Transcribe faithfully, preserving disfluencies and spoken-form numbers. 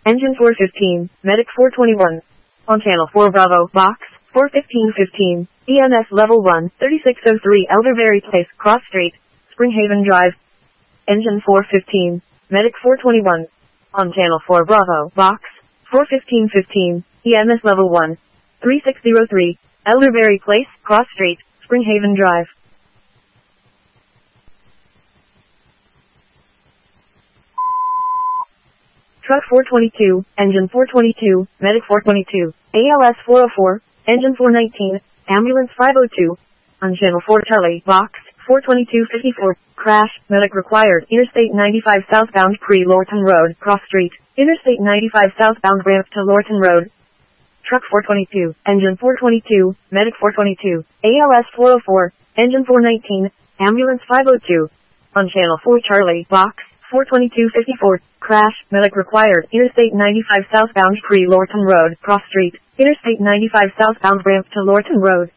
Engine four fifteen, Medic four twenty-one. On Channel four Bravo, Box, four fifteen fifteen, E M S Level one, thirty-six oh three Elderberry Place, Cross Street, Springhaven Drive. Engine four fifteen, Medic four twenty-one. On Channel four Bravo, Box, four fifteen fifteen, E M S Level one, thirty-six oh three, Elderberry Place, Cross Street, Springhaven Drive. Truck four twenty-two, Engine four twenty-two, Medic four twenty-two, A L S four oh four, Engine four nineteen, Ambulance five oh two. On Channel four Charlie, Box, four twenty-two fifty-four, Crash, Medic required, Interstate ninety-five southbound pre-Lorton Road, Cross Street, Interstate ninety-five southbound ramp to Lorton Road. Truck four twenty-two, Engine four twenty-two, Medic four twenty-two, A L S four oh four, Engine four nineteen, Ambulance five oh two. On Channel four Charlie, Box, four twenty-two fifty-four, Crash, Medic required, Interstate ninety-five southbound pre-Lorton Road, Cross Street, Interstate ninety-five southbound ramp to Lorton Road.